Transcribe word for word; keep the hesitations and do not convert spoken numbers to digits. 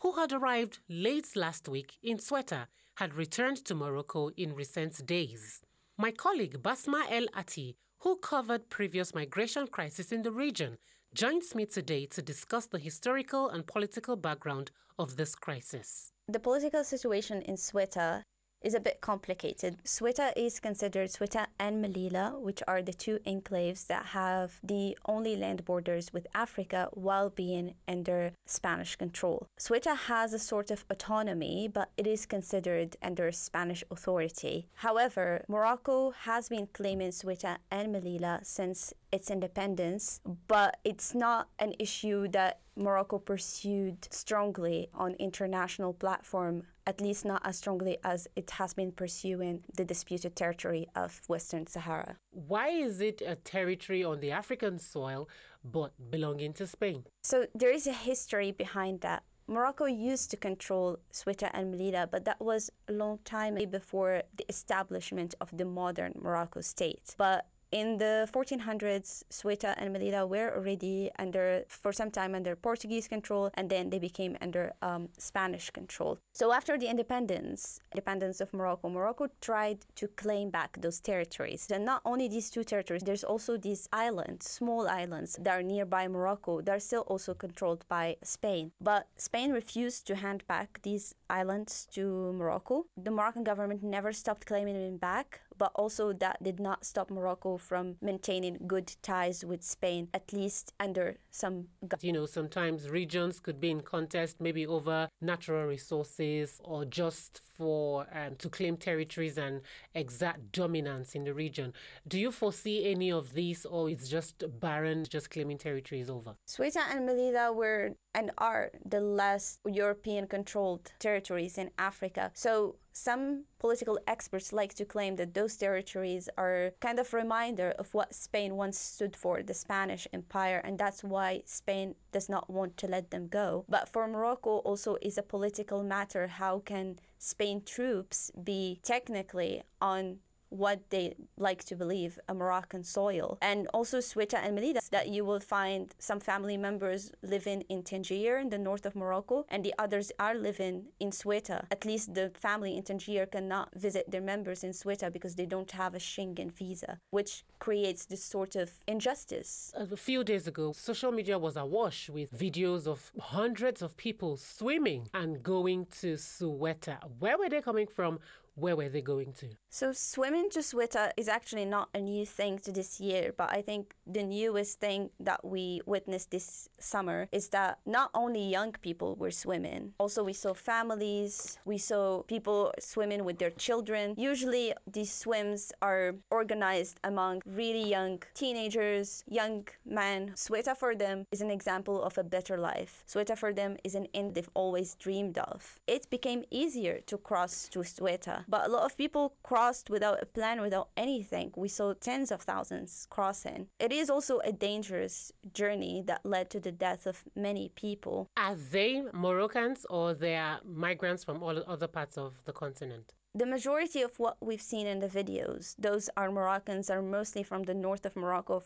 who had arrived late last week in Ceuta, had returned to Morocco in recent days. My colleague Basma El Ati, who covered previous migration crises in the region, joins me today to discuss the historical and political background of this crisis. The political situation in Ceuta is a bit complicated. Ceuta is considered Ceuta and Melilla, which are the two enclaves that have the only land borders with Africa while being under Spanish control. Ceuta has a sort of autonomy, but it is considered under Spanish authority. However, Morocco has been claiming Ceuta and Melilla since its independence, but it's not an issue that Morocco pursued strongly on international platform, at least not as strongly as it has been pursuing the disputed territory of Western Sahara. Why is it a territory on the African soil but belonging to Spain? So there is a history behind that. Morocco used to control Ceuta and Melilla, but that was a long time before the establishment of the modern Morocco state. But in the fourteen hundreds, Ceuta and Melilla were already under, for some time, under Portuguese control, and then they became under um, Spanish control. So after the independence, independence of Morocco, Morocco tried to claim back those territories. And not only these two territories, there's also these islands, small islands that are nearby Morocco that are still also controlled by Spain. But Spain refused to hand back these islands to Morocco. The Moroccan government never stopped claiming them back, but also that did not stop Morocco from maintaining good ties with Spain, at least under some... You know, sometimes regions could be in contest maybe over natural resources or just for um, to claim territories and exert dominance in the region. Do you foresee any of these, or it's just barren, just claiming territories over? Ceuta and Melilla were and are the last European-controlled territories in Africa. So some political experts like to claim that those territories are kind of a reminder of what Spain once stood for, the Spanish Empire, and that's why Spain does not want to let them go. But for Morocco also is a political matter. How can Spain troops be technically on what they like to believe, a Moroccan soil? And also Ceuta and Melilla, that you will find some family members living in Tangier in the north of Morocco, and the others are living in Ceuta. At least the family in Tangier cannot visit their members in Ceuta because they don't have a Schengen visa, which creates this sort of injustice. A few days ago, social media was awash with videos of hundreds of people swimming and going to Ceuta. Where were they coming from? Where were they going to? So swimming to Ceuta is actually not a new thing to this year, but I think the newest thing that we witnessed this summer is that not only young people were swimming, also we saw families, we saw people swimming with their children. Usually these swims are organized among really young teenagers, young men. Ceuta for them is an example of a better life. Ceuta for them is an end they've always dreamed of. It became easier to cross to Ceuta, but a lot of people crossed without a plan, without anything. We saw tens of thousands crossing. It is also a dangerous journey that led to the death of many people. Are they Moroccans or they are migrants from all other parts of the continent? The majority of what we've seen in the videos, those are Moroccans, are mostly from the north of Morocco,